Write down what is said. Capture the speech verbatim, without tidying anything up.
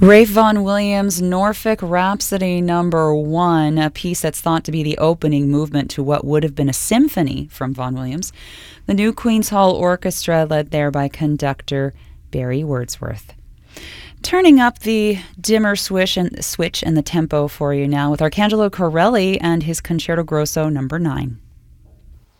Ralph Vaughan Williams' Norfolk Rhapsody Number One, a piece that's thought to be the opening movement to what would have been a symphony from Vaughan Williams. The New Queen's Hall Orchestra, led there by conductor Barry Wordsworth. Turning up the dimmer switch and switch and the tempo for you now with Arcangelo Corelli and his Concerto Grosso Number Nine.